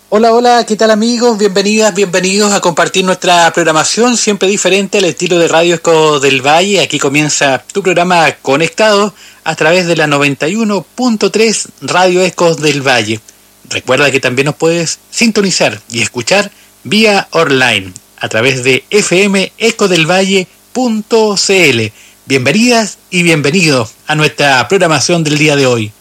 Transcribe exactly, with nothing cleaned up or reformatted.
Hola, hola, ¿qué tal amigos? Bienvenidas, bienvenidos a compartir nuestra programación, siempre diferente al estilo de Radio Eco del Valle. Aquí comienza tu programa conectado a través de la noventa y uno punto tres Radio Ecos del Valle. Recuerda que también nos puedes sintonizar y escuchar vía online a través de f m eco del valle punto c l. Bienvenidas y bienvenidos a nuestra programación del día de hoy.